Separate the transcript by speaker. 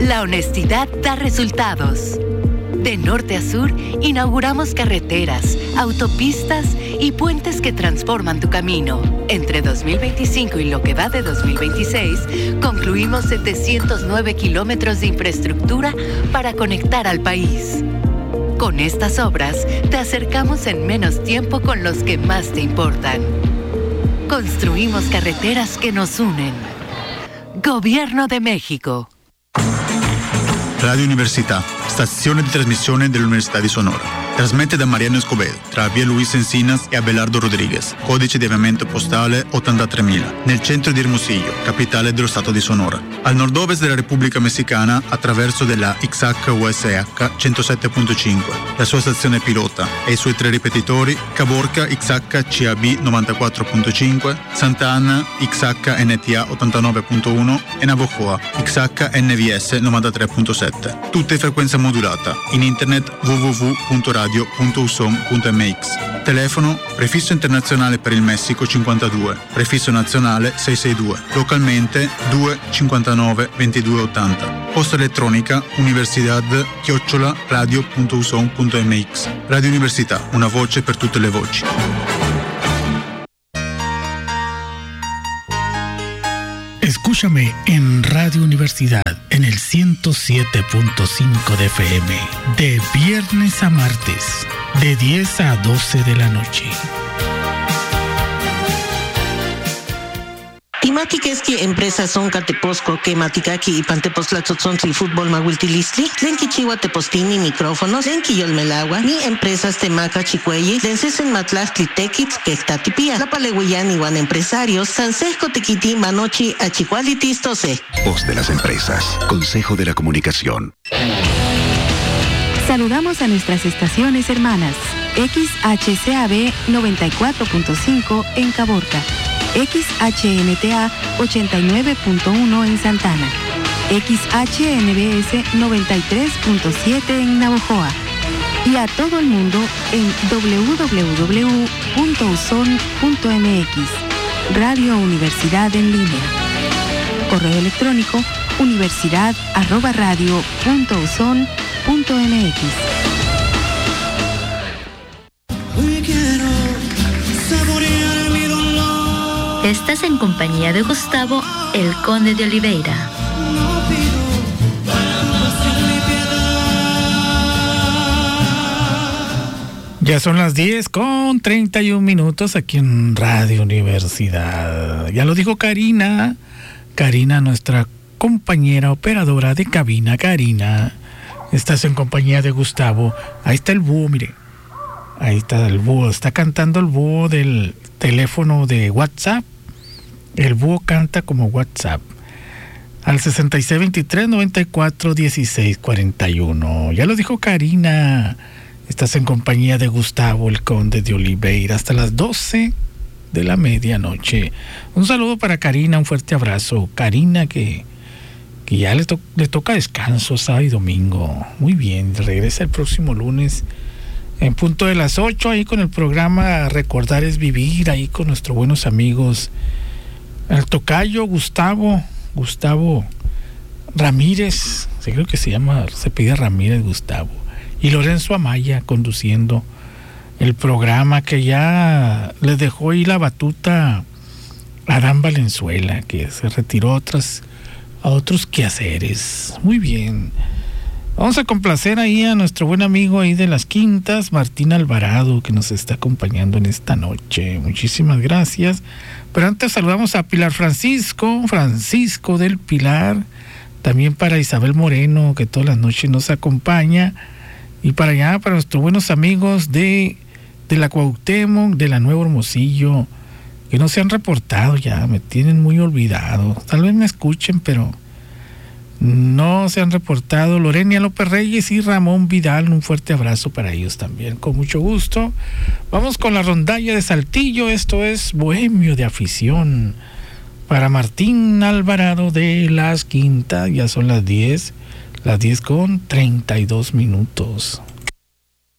Speaker 1: La honestidad da resultados. De norte a sur, inauguramos carreteras, autopistas y puentes que transforman tu camino. Entre 2025 y lo que va de 2026, concluimos 709 kilómetros de infraestructura para conectar al país. Con estas obras, te acercamos en menos tiempo con los que más te importan. Construimos carreteras que nos unen. Gobierno de México.
Speaker 2: Radio Università, stazione di trasmissione dell'Università di Sonora. Trasmette da Mariano Escobedo, tra via Luis Encinas e Abelardo Rodriguez, codice di avviamento postale 83.000, nel centro di Hermosillo, capitale dello stato di Sonora. Al nord-ovest della Repubblica Messicana, attraverso della XHUSH 107.5, la sua stazione pilota e i suoi 3 ripetitori, Caborca XHCAB 94.5, Santa Ana XHNTA 89.1 e Navojoa XHNVS 93.7. Tutte in frequenza modulata, in internet www.radio.uson.mx. Telefono prefisso internazionale per il Messico 52, prefisso nazionale 662, localmente 259 2280. Posta elettronica universidad@radio.uson.mx. Radio Università, una voce per tutte le voci.
Speaker 3: Escúchame en Radio Universidad en el 107.5 de FM, de viernes a martes, de 10 a 12 de la noche.
Speaker 4: Timatiquesqui empresas son Cateposco, que Maticaki y Pantepostlatzotzontli Fútbol Mahuiltilistli, Lenki Chihuahua Tepostini micrófonos, Lenki Yolmelagua, ni empresas Temaca Chicueyi, Densesen Matlachtli Tequitz, que Tatipía, La Palehuillán iguan empresarios, Sansesco Tequiti, Manochi, Achicualitistose.
Speaker 5: Voz de las empresas, Consejo de la Comunicación.
Speaker 6: Saludamos a nuestras estaciones hermanas, XHCAB 94.5 en Caborca, XHNTA 89.1 en Santana, XHNBS 93.7 en Navojoa y a todo el mundo en www.uson.mx. Radio Universidad en línea. Correo electrónico universidad@radio.uson.mx.
Speaker 7: Estás en compañía de Gustavo, el Conde de Oliveira.
Speaker 3: Ya son las 10:31 aquí en Radio Universidad. Ya lo dijo Karina. Karina, nuestra compañera operadora de cabina. Karina, estás en compañía de Gustavo. Ahí está el búho, mire. Ahí está el búho. Está cantando el búho del teléfono de WhatsApp. El búho canta como WhatsApp. Al 6623-941641. Ya lo dijo Karina. Estás en compañía de Gustavo, el Conde de Oliveira, hasta las 12 de la medianoche. Un saludo para Karina, un fuerte abrazo. Karina, que ya le toca descanso sábado y domingo. Muy bien, regresa el próximo lunes en punto de las 8, ahí con el programa Recordar es Vivir, ahí con nuestros buenos amigos. El tocayo Gustavo Ramírez, sí, creo que se pide Ramírez Gustavo. Y Lorenzo Amaya conduciendo el programa, que ya les dejó ahí la batuta a Adán Valenzuela, que se retiró a otros quehaceres. Muy bien. Vamos a complacer ahí a nuestro buen amigo ahí de Las Quintas, Martín Alvarado, que nos está acompañando en esta noche. Muchísimas gracias. Pero antes saludamos a Pilar Francisco del Pilar, también para Isabel Moreno, que todas las noches nos acompaña, y para allá, para nuestros buenos amigos de la Cuauhtémoc, de la Nuevo Hermosillo, que no se han reportado ya, me tienen muy olvidado. Tal vez me escuchen, pero no se han reportado. Lorenia López Reyes y Ramón Vidal, un fuerte abrazo para ellos también, con mucho gusto. Vamos con la rondalla de Saltillo. Esto es Bohemio de Afición para Martín Alvarado de Las Quintas. Ya son las 10:32.